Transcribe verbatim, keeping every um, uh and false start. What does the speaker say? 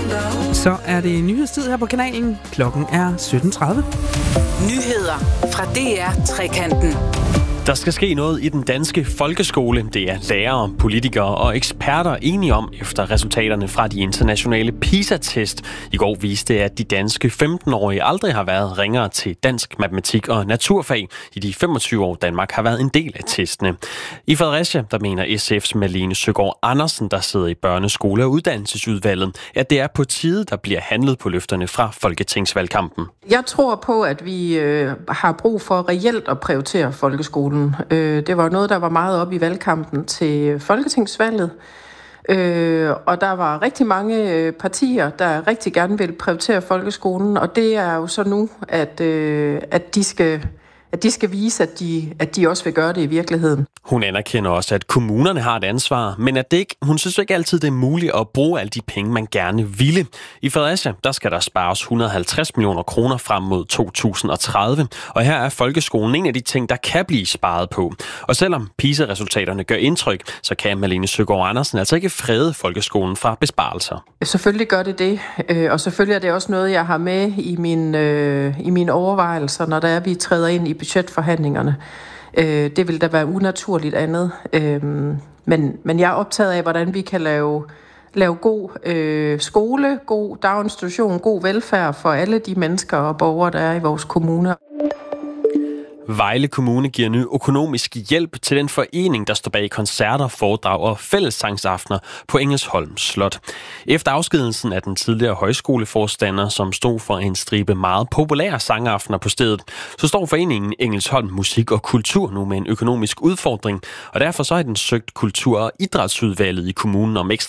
Så er det nyhedstid her på kanalen. Klokken er sytten tredive. Nyheder fra D R Trekanten. Der skal ske noget i den danske folkeskole. Det er lærere, politikere og eksperter enige om efter resultaterne fra de internationale PISA-test. I går viste, at de danske femten-årige aldrig har været ringere til dansk, matematik og naturfag i de femogtyve år, Danmark har været en del af testene. I Fredericia, der mener S F's Malene Søgaard Andersen, der sidder i børneskole- og uddannelsesudvalget, at det er på tide, der bliver handlet på løfterne fra folketingsvalgkampen. Jeg tror på, at vi øh, har brug for reelt at prioritere folkeskolen. Øh, det var noget, der var meget op i valgkampen til folketingsvalget. Øh, og der var rigtig mange partier, der rigtig gerne vil prioritere folkeskolen. Og det er jo så nu, at, øh, at de skal... at de skal vise, at de, at de også vil gøre det i virkeligheden. Hun anerkender også, at kommunerne har et ansvar, men at det ikke, hun synes ikke altid, det er muligt at bruge alle de penge, man gerne ville. I Fredericia, der skal der spares et hundrede og halvtreds millioner kroner frem mod to tusind og tredive, og her er folkeskolen en af de ting, der kan blive sparet på. Og selvom PISA-resultaterne gør indtryk, så kan Malene Søgaard Andersen altså ikke frede folkeskolen fra besparelser. Selvfølgelig gør det det, og selvfølgelig er det også noget, jeg har med i mine, øh, i mine overvejelser, når der er, vi træder ind i budgetforhandlingerne. Øh, det vil da være unaturligt andet. Øh, men, men jeg er optaget af, hvordan vi kan lave, lave god øh, skole, god daginstitution, god velfærd for alle de mennesker og borgere, der er i vores kommuner. Vejle Kommune giver nu økonomisk hjælp til den forening, der står bag koncerter, foredrag og fællessangsaftener på Engelsholm Slot. Efter afskedelsen af den tidligere højskoleforstander, som stod for en stribe meget populære sangaftener på stedet, så står foreningen Engelsholm Musik og Kultur nu med en økonomisk udfordring, og derfor så har den søgt Kultur- og Idrætsudvalget i kommunen om ekstra